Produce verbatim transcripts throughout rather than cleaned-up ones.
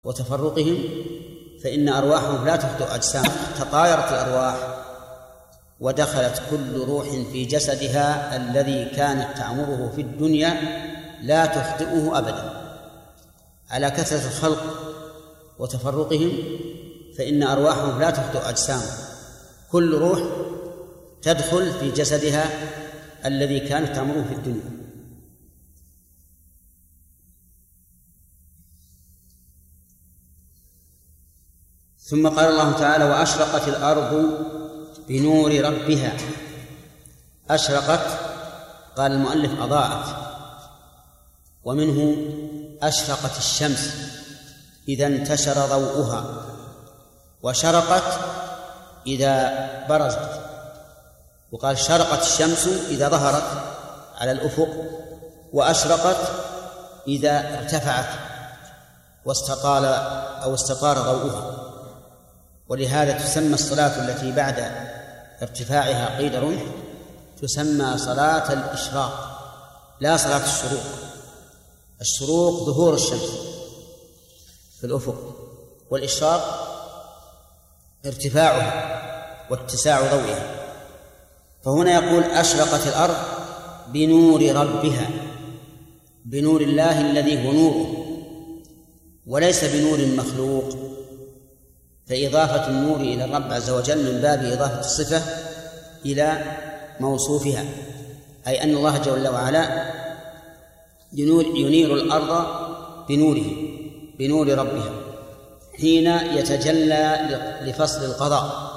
وتفرقهم فإن أرواحهم لا تخطئ أجسامهم. تطايرت الأرواح ودخلت كل روح في جسدها الذي كانت تعمره في الدنيا لا تخطئه أبدا. على كثرة الخلق وتفرقهم فإن أرواحهم لا تخطئ أجسامهم، كل روح تدخل في جسدها الذي كانت تعمره في الدنيا. ثم قال الله تعالى: وأشرقت الأرض بنور ربها. أشرقت قال المؤلف أضاءت، ومنه أشرقت الشمس إذا انتشر ضوءها، وشرقت إذا برزت، وقال شرقت الشمس إذا ظهرت على الأفق، وأشرقت إذا ارتفعت واستطال أو استطار ضوءها. ولهذا تسمى الصلاة التي بعد ارتفاعها قيد رمح تسمى صلاة الإشراق لا صلاة الشروق. الشروق ظهور الشمس في الأفق، والإشراق ارتفاعها واتساع ضوئها. فهنا يقول: أشرقت الأرض بنور ربها، بنور الله الذي هو نوره وليس بنور مخلوق. فإضافة النور إلى الرب عز وجل من باب إضافة الصفة إلى موصوفها، أي أن الله جل وعلا ينير الأرض بنوره بنور ربها حين يتجلى لفصل القضاء،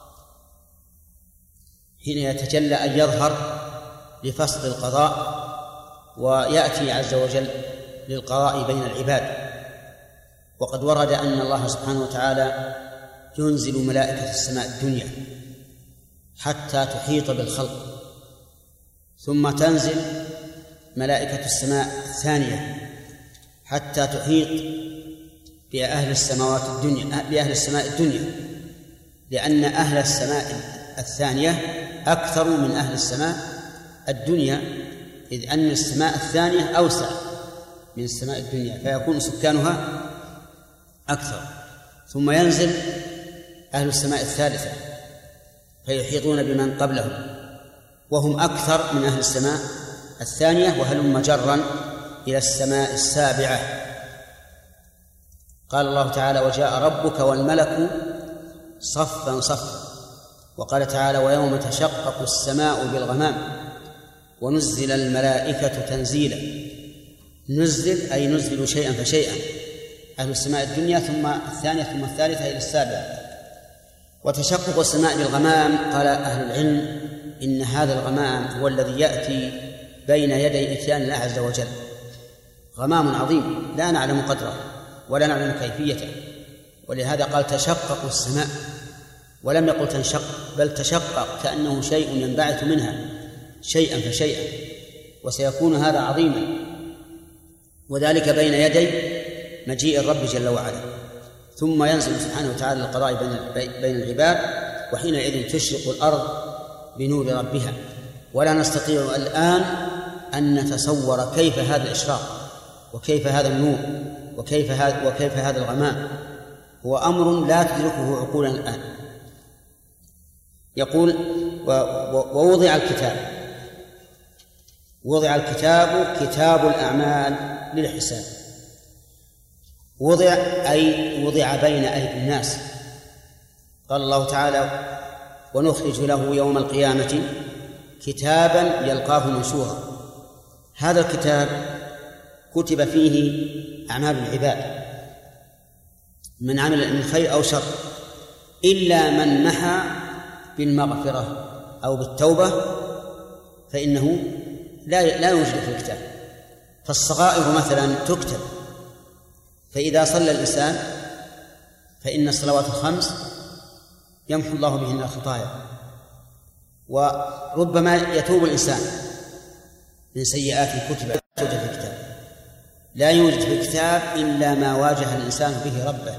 حين يتجلى أن يظهر لفصل القضاء ويأتي عز وجل للقضاء بين العباد. وقد ورد أن الله سبحانه وتعالى ينزل ملائكة السماء الدنيا حتى تحيط بالخلق، ثم تنزل ملائكة السماء الثانية حتى تحيط بأهل السماوات الدنيا بأهل السماء الدنيا، لأن أهل السماء الثانية أكثر من أهل السماء الدنيا، إذ أن السماء الثانية أوسع من السماء الدنيا فيكون سكانها أكثر. ثم ينزل أهل السماء الثالثة فيحيطون بمن قبلهم وهم أكثر من أهل السماء الثانية، وهلم جرا إلى السماء السابعة. قال الله تعالى: وجاء ربك والملك صفا صفا. وقال تعالى: ويوم تشقق السماء بالغمام ونزل الملائكة تنزيلا. نزل أي نزل شيئا فشيئا، أهل السماء الدنيا ثم الثانية ثم الثالثة إلى السابعة. وتشقق السماء بالغمام قال أهل العلم إن هذا الغمام هو الذي يأتي بين يدي إتيان الله عز وجل، غمام عظيم لا نعلم قدره ولا نعلم كيفيته، ولهذا قال تشقق السماء ولم يقل تنشق، بل تشقق كأنه شيء ينبعث منها شيئا فشيئا، وسيكون هذا عظيما، وذلك بين يدي مجيء الرب جل وعلا. ثم ينزل سبحانه وتعالى للقضاء بين العباد، وحينئذ تشرق الأرض بنور ربها. ولا نستطيع الآن أن نتصور كيف هذا الإشراق وكيف هذا النور وكيف هذا وكيف هذا الغمام، هو أمر لا تدركه عقولنا الآن. يقول: ووضع الكتاب. وضع الكتاب كتاب الأعمال للحساب. وضع أي وضع بين أيدي الناس. قال الله تعالى: ونخرج له يوم القيامة كتابا يلقاه منشورا. هذا الكتاب كتب فيه أعمال العباد من عمل من خير أو شر، إلا من محى بالمغفرة أو بالتوبة فإنه لا لا يوجد في الكتاب. فالصغائر مثلا تكتب، فإذا صلى الإنسان فإن الصلوات الخمس يمحو الله بهن الخطايا، وربما يتوب الإنسان من سيئات كتب في الكتاب. لا يوجد في الكتاب إلا ما واجه الإنسان به ربه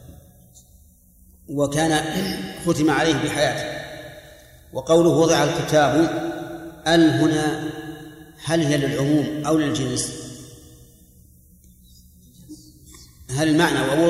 وكان ختم عليه بحياته. وقوله وضع الكتاب، ال هنا هل هي للعموم أو للجنس؟ هل المعنى